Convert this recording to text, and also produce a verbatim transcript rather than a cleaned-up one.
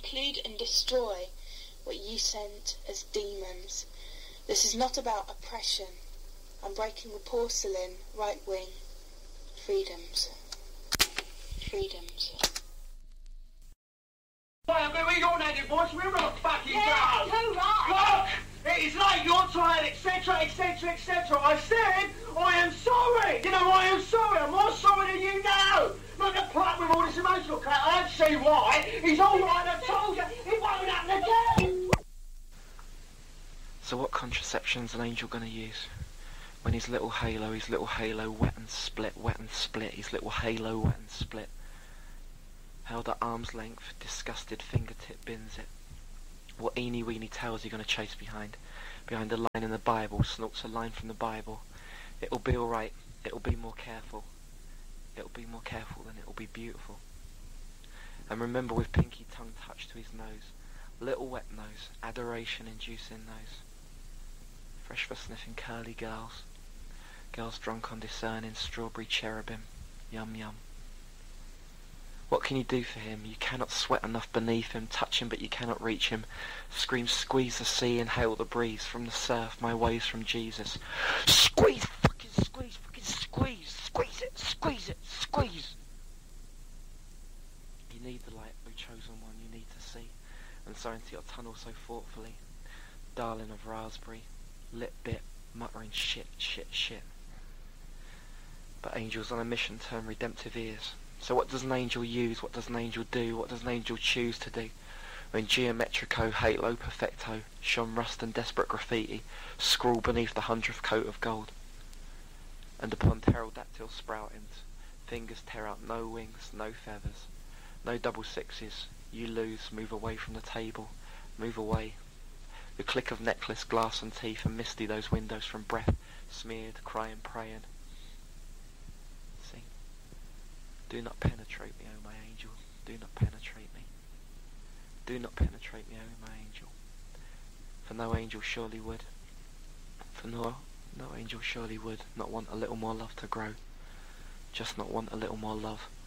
include and destroy what you sent as demons. This is not about oppression. I'm breaking the porcelain right wing. Freedoms. Freedoms. Well, we're your native boys, we're not fucking Yeah, go. too right. Look, it is late, you're tired, et cetera, et cetera, et cetera. I said, I am sorry. You know, I am sorry. I'm more sorry than you know. Not to put up with all this emotional crap. I don't see why. He's all right, I told you. It won't happen again. So what contraception's an angel gonna use? When his little halo, his little halo wet and split, wet and split, his little halo wet and split. Held at arm's length, disgusted fingertip bins it. What eeny weeny tails are you gonna chase behind? Behind a line in the Bible, snorts a line from the Bible. It'll be alright, it'll be more careful. It'll be more careful than it'll be beautiful. And remember, with pinky tongue touched to his nose, little wet nose, adoration inducing nose. Fresh for sniffing curly girls. Girls drunk on discerning strawberry cherubim. Yum yum. What can you do for him? You cannot sweat enough beneath him. Touch him but you cannot reach him. Scream, squeeze the sea, inhale the breeze. From the surf, my waves from Jesus. Squeeze, fucking squeeze, fucking squeeze. Squeeze it, squeeze it, squeeze. You need the light, O chosen one, you need to see. And so into your tunnel so thoughtfully. Darling of raspberry, lip bit, muttering shit, shit, shit. But angels on a mission turn redemptive ears. So what does an angel use? What does an angel do? What does an angel choose to do? When geometrico, halo, perfecto, shone rust and desperate graffiti, scrawl beneath the hundredth coat of gold. And upon pterodactyl sproutings, fingers tear out no wings, no feathers, no double sixes. You lose, move away from the table, move away. The click of necklace, glass and teeth, and misty those windows from breath, smeared, crying, praying. See? Do not penetrate me, O my angel. Do not penetrate me. Do not penetrate me, O my angel. For no angel surely would. For no, no angel surely would not want a little more love to grow. Just not want a little more love.